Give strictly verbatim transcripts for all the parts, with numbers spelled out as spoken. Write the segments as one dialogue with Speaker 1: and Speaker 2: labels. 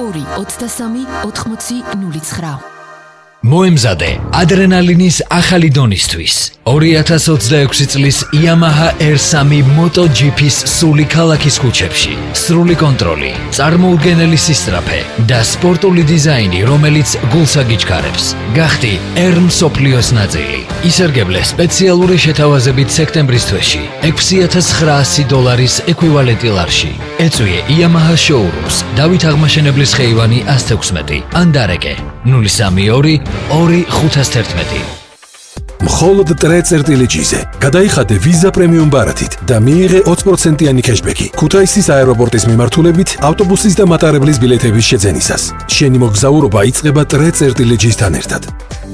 Speaker 1: ორი ოცდასამი ოთხმოცი ნული ცხრა.
Speaker 2: მოემზადე ადრენალინის ახალი დონისთვის. ორი ათას ოცდაექვსი წლის Yamaha R three MotoGP-ის სული ქალაქის ქუჩებში. სრული კონტროლი, წარმოუდგენელი სისწრაფე და სპორტული დიზაინი, რომელიც გულს აგიჩქარებს. გახდი R მსოფლიოს ნაწილი. ისარგებლე სპეციალური შეთავაზებით სექტემბრის თვეში ექვსი ათას ცხრაასი დოლარის ეკვივალენტი ლარში. ეწვიე Yamaha showrooms, დავით აღმაშენებლის ხეივანი ას თექვსმეტი, ანდარეკე ნული სამი ორი ორი ხუთას თერთმეტი.
Speaker 3: მხოლოდ ტრე წერტილი ჯიზე. გადაიხადე ვიზა პრემიუმ ბარათით და მიიღე ოცი პროცენტიანი ქეშბექი. ქუთაისის აეროპორტის მიმართულებით ავტობუსის და მატარებლის ბილეთების შეძენისას. შენი მოგზაურობა იწყება ტრე წერტილი ჯისთან ერთად.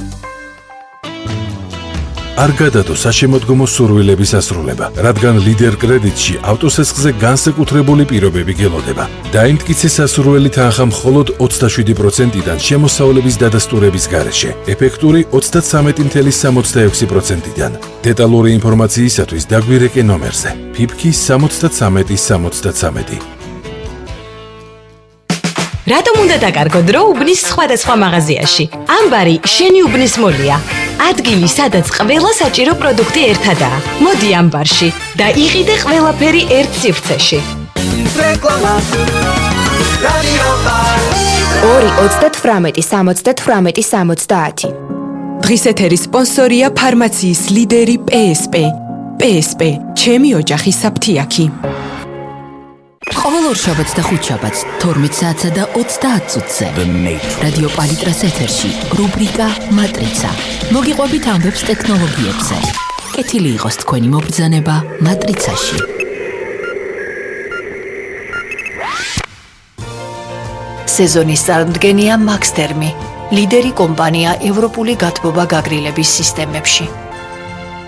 Speaker 3: არ გადადო საშემოდგომო სურვილების ასრულება, რადგან ლიდერ კრედიტში ავტოსესხზე განსაკუთრებული პირობები გელოდება. დაიმტკიცე სასურველი თანხა მხოლოდ ოცდაშვიდი პროცენტიდან შემოსავლების დადასტურების გარეშე, ეფექტური ოცდათვრამეტი წუთი სამოცდაექვსი პროცენტიდან. დეტალური ინფორმაციისათვის დაგვირეკე ნომერზე ფიფკი სამოცდათვრამეტი სამოცდათვრამეტი.
Speaker 4: რატომ უნდა დაკარგო დრო უბნის სხვადასხვა მაღაზიაში? ამბარი შენი უბნის მოლია. ადგილი, სადაც ყველა საჭირო პროდუქტი ერთადაა. მოდი ამბარში და იყიდე ყველაფერი ერთ სივრცეში. რეკლამა. რადიო ბარ.
Speaker 5: ორი ოცდათვრამეტი სამოცდათვრამეტი სამოცდაათი.
Speaker 6: დღის ეთერის სპონსორია ფარმაციის ლიდერი პე ეს პე. პე ეს პე, ჩემი ოჯახის საფთიაქი.
Speaker 1: ყოველ ორშაბათს და ხუთშაბათს თორმეტ საათსა და ოცდაათ წუთზე რადიო პალიტრას ეთერში რუბრიკა მატრიცა. მოგიყვებით ამბებს ტექნოლოგიებზე. კეთილი იყოს თქვენი მობრძანება მატრიცაში.
Speaker 7: სეზონის წარმომადგენია მაქსთერმი, ლიდერი კომპანია ევროპული გათბობა გაგრილების სისტემებში.